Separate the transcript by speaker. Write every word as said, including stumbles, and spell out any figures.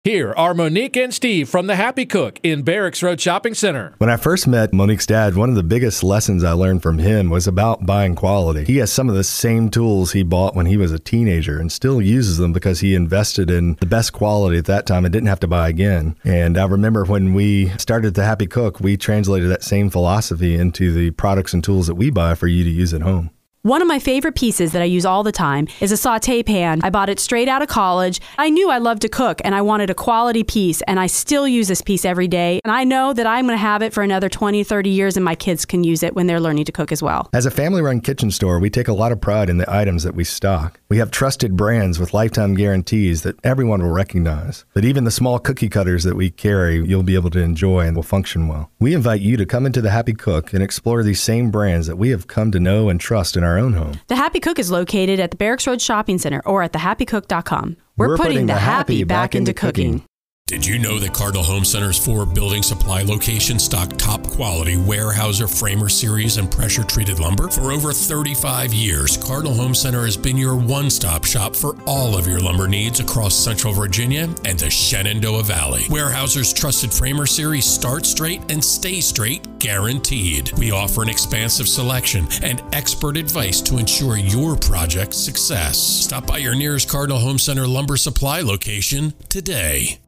Speaker 1: Here are Monique and Steve from The Happy Cook in Barracks Road Shopping Center.
Speaker 2: When I first met Monique's dad, one of the biggest lessons I learned from him was about buying quality. He has some of the same tools he bought when he was a teenager and still uses them because he invested in the best quality at that time and didn't have to buy again. And I remember when we started The Happy Cook, we translated that same philosophy into the products and tools that we buy for you to use at home.
Speaker 3: One of my favorite pieces that I use all the time is a saute pan. I bought it straight out of college. I knew I loved to cook and I wanted a quality piece, and I still use this piece every day. And I know that I'm going to have it for another twenty, thirty years, and my kids can use it when they're learning to cook as well.
Speaker 2: As a family-run kitchen store, we take a lot of pride in the items that we stock. We have trusted brands with lifetime guarantees that everyone will recognize. But even the small cookie cutters that we carry, you'll be able to enjoy and will function well. We invite you to come into The Happy Cook and explore these same brands that we have come to know and trust in our own home.
Speaker 3: The Happy Cook is located at the Barracks Road Shopping Center or at the happy cook dot com. We're, We're putting, putting the happy back into cooking. cooking.
Speaker 4: Did you know that Cardinal Home Center's four building supply locations stock top quality Weyerhaeuser Framer Series and pressure-treated lumber? For over thirty-five years, Cardinal Home Center has been your one-stop shop for all of your lumber needs across Central Virginia and the Shenandoah Valley. Weyerhaeuser's trusted Framer Series start straight and stay straight, guaranteed. We offer an expansive selection and expert advice to ensure your project's success. Stop by your nearest Cardinal Home Center lumber supply location today.